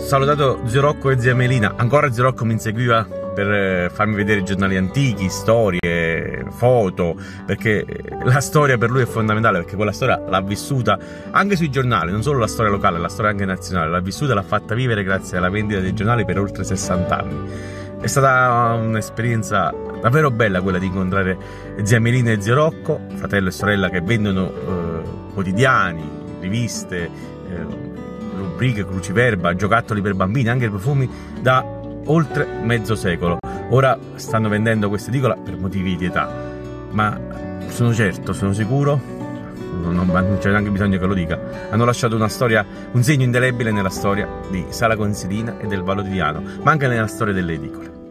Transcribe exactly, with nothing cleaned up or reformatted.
salutato zio Rocco e zia Melina. Ancora zio Rocco mi inseguiva per farmi vedere giornali antichi, storie, foto, perché la storia per lui è fondamentale, perché quella storia l'ha vissuta anche sui giornali, non solo la storia locale, la storia anche nazionale, l'ha vissuta, l'ha fatta vivere grazie alla vendita dei giornali per oltre sessanta anni. È stata un'esperienza davvero bella quella di incontrare zia Melina e zio Rocco, fratello e sorella, che vendono eh, quotidiani, riviste, eh, rubriche, cruciverba, giocattoli per bambini, anche profumi, da oltre mezzo secolo. Ora stanno vendendo questa edicola per motivi di età, ma sono certo, sono sicuro, non, non c'è neanche bisogno che lo dica, hanno lasciato una storia, un segno indelebile nella storia di Sala Consilina e del Vallo di Diano, ma anche nella storia delle edicole.